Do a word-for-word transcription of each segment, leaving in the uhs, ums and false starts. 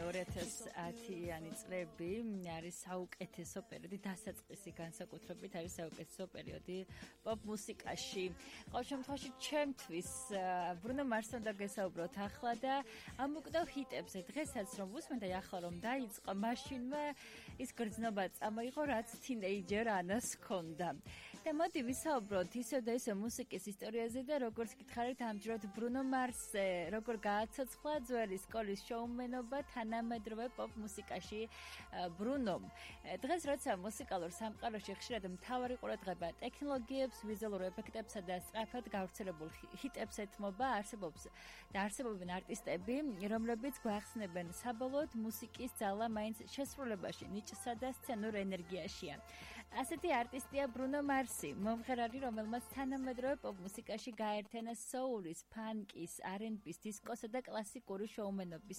ორი ათას ათიანი წლები არის საუკეთესო პერიოდი, დასაწყისი განსაკუთრებით არის საუკეთესო პერიოდი პოპ მუსიკაში. ყოველ შემთხვევაში ჩემთვის ბრუნო მარსთან უნდა გესაუბროთ ახლა და ამ უკდავ ჰიტებზე დღესაც რომ ვუსმენ და ახლა რომ დაიწყო მაშინვე ის გრძნობა წამოიღო რაც თინეიჯერ ანას ჰქონდა. და მოდი ვისაუბროთ ისევ და ისევ მუსიკის ისტორიაზე და როგორც გითხარით ამჯერად ბრუნო მარსზე როგორ გააცოცხლა ძველი სკოლის შოუმენობა თანამედროვე პოპ მუსიკაში ბრუნომ. დღეს როცა მუსიკალურ სამყაროში ხშირად მთავარი ყურადღება ტექნოლოგიებს, ვიზუალურ ეფექტებსა და სწრაფად გავრცელებულ ჰიტებს ეთმობა, არსებობს და არსებობენ არტისტები, რომლებიც გვახსნებენ საბოლოოდ მუსიკის ძალა მაინც შესრულებაში, ნიჭსა და სცენურ ენერგიაშია. ასეთი არტისტია ბრუნო მარსი, მომღერალი, რომელმაც თანამედროვე პოპ მუსიკაში გაერთიანა soul-ის, ფანკის, არ ენდ ბის, დისკოსა და კლასიკური შოუმენობის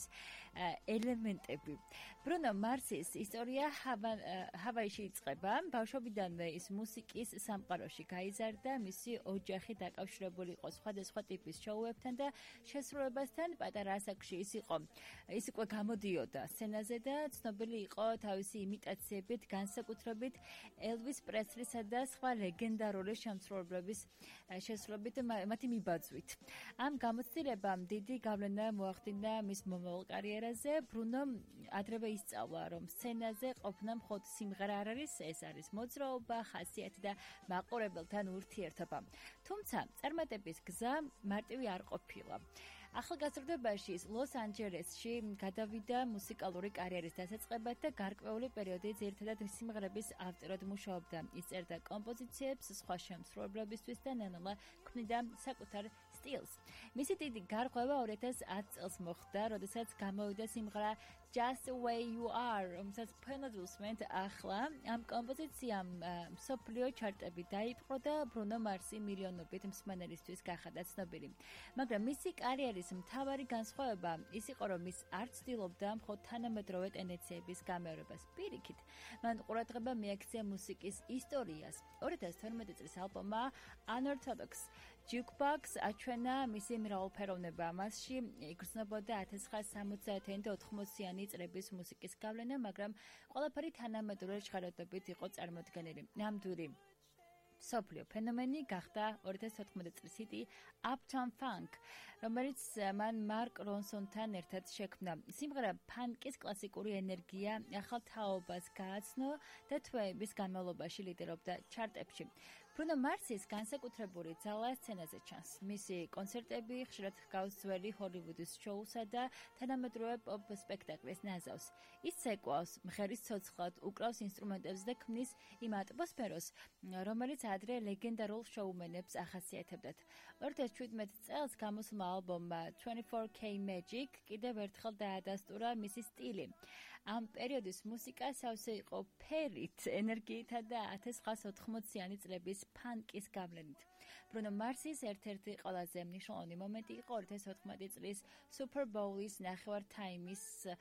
ელემენტები. ბრუნო მარსის ისტორია ჰავაიში იწყება. ბავშვობიდანვე ის მუსიკის სამყაროში გაიზარდა, მისი ოჯახი დაკავშირებული იყო სხვადასხვა ტიპის შოუებთან და შესრულებასთან. პატარა ასაკში ის იყო ის უკვე გამოდიოდა სცენაზე და ცნობილი იყო თავისი იმიტაციებით, განსაკუთრებით ელვის პრესლისა და სხვა ლეგენდარული შემსრულებლების შესრულებით მათი მიბაძვით. ამ გამოცდილებამ დიდი გავლენა მოახდინა მის მომავალ კარიერაზე. ბრუნო ადრევე ისწავლა, რომ სცენაზე ყოფნა მხოლოდ სიმღერა არ არის, ეს არის მოძრაობა, ხასიათი და მაყურებელთან ურთიერთობა. თუმცა წარმატების გზა მარტივი არ ყოფილა. ახალგაზრდობაში ის ლოს-ანჯელესში გადავიდა მუსიკალური კარიერის დასაწყებად და გარკვეული პერიოდი ძირითადად სიმღერების ავტორად მუშაობდა. ის წერდა კომპოზიციებს სხვა შემსრულებლებისთვის და ნელა ქმნიდა საკუთარ სტილს. მისი დიდი გარღვევა ორი ათას ათი წელს მოხდა, როდესაც გამოვიდა სიმღერა Just the Way You Are, რომელსაც ფენად უსმენთ ახლა. ამ კომპოზიციამ მსოფლიო ჩარტები დაიპყრო და ბრუნო მარსი მილიონობით მსმენელისთვის გახადა ცნობილი. მაგრამ მისი კარიერის მთავარი განსხვავება ის იყო, რომ ის არ ცდილობდა მხოლოდ თანამედროვე ტენდენციების გამეორებას. პირიქით, მან ყურადღება მიაქცია მუსიკის ისტორიას. ორი ათას თორმეტი წლის ალბომმა Unorthodox Jukebox აჩვენა მისი მრავალფეროვნება. მასში იგრძნობოდა ათას ცხრაასი სამოცდაათიანი და ოთხმოციანი წლების მუსიკის გავლენა, მაგრამ ყველაფერი თანამედროვე ჟღერადობით იყო წარმოდგენილი. ნამდვილი მსოფლიო ფენომენი გახდა ორი ათას თოთხმეტი წლის ჰიტი Uptown Funk, რომელიც მან მარკ რონსონთან ერთად შექმნა. სიმღერა ფანკის კლასიკური ენერგია ახალ თაობას გააცნო და თვეების განმავლობაში ლიდერობდა ჩარტებში. ბრუნო მარსის განსაკუთრებული ძალა სცენაზე ჩანს. მისი კონცერტები ხშირად ჰგავს ძველი ჰოლივუდის შოუსა და თანამედროვე პოპ სპექტაკლის ნაზავს. ის ცეკვავს მღერის ცოცხლად, უკრავს ინსტრუმენტებს და ქმნის იმ ატმოსფეროს, რომელიც ადრე ლეგენდარულ შოუმენებს ახასიათებდათ. ორი ათას შვიდმეტი წელს გამოსულმა ალბომმა twenty-four K Magic კიდევ ერთხელ დაადასტურა მისი სტილი. ამ პერიოდის მუსიკა სავსე იყო ფერით, ენერგიითა და ათას ცხრაასი ოთხმოციანი წლების ფანკის გავლენით. ბრუნო მარსის ერთ-ერთი ყველაზე მნიშვნელოვანი მომენტი იყო ორი ათას ოთხმეტი წლის Super Bowl-ის ნახევართაიმის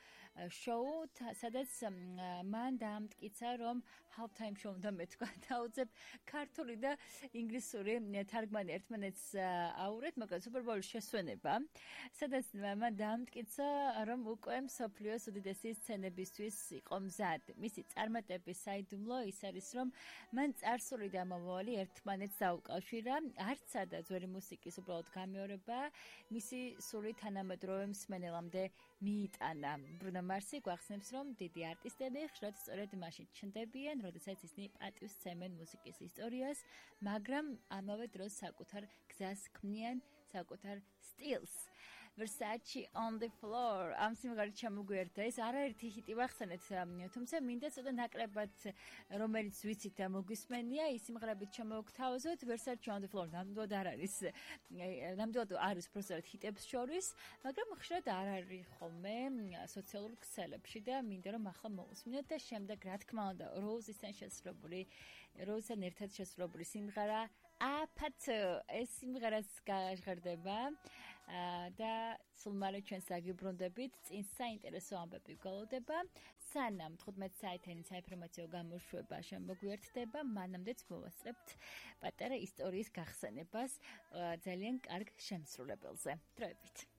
შოუ, სადაც მან დაამტკიცა, რომ halftime show უნდა მეთქვა. დაუძებ ქართული და ინგლისური თარგმანი ერთმანეთს აურეთ, მაგრამ Super Bowl-ის შესვენება, სადაც მან დაამტკიცა, რომ უკვე მსოფლიოს უდიდესი სცენებისთვის იყო მზად. მისი წარმატების საიდუმლო ის არის, რომ მან წარსული და მომავალი ერთმანეთს დაუკავშირა. არც სადა ძველი მუსიკის უბრალოდ გამეორება მისი სული თანამედროვე მსმენელამდე მიიტანა. ბრუნო მარსი გვახსნებს, რომ დიდი არტისტები ხშირად სწორედ მაშინ ჩნდებიან, როდესაც ისინი პატივს სცემენ მუსიკის ისტორიას, მაგრამ ამავე დროს საკუთარ გზას ქმნიან, საკუთარ სტილს. Versace on the floor. ამ სიმღერით ჩამოგვიერთა ეს არაერთი ჰიტი ვახსენეთ, თუმცა მინდა ცოტა ნაკლებად რომელიც ვიცით და მოგვისმენია, ის სიმღერებით ჩამოვგთავაზოთ. Versace on the floor ნამდვილად არ არის ნამდვილად არის პროსერად ჰიტებს შორის, მაგრამ ხშირად არ არის ხოლმე სოციალურ ქსელებში და მინდა რომ ახლა მოусმინოთ და შემდეგ რა თქმა უნდა Rose-ისთან შესრულებული Rose-თან ერთად შესრულებული სიმღერა Apato ეს სიმღერაც გაჟღერდება და სულ მალე ჩვენ საგიბრუნდებით, წინ საინტერესო ამბები გველოდება. სანამ თხუთმეტი საათიანი საინფორმაციო გამოშვება შემოგვიერთდება, მანამდეც მოვასწრებთ პატარა ისტორიის გახსენებას ძალიან კარგ შემსრულებელზე. დროებით.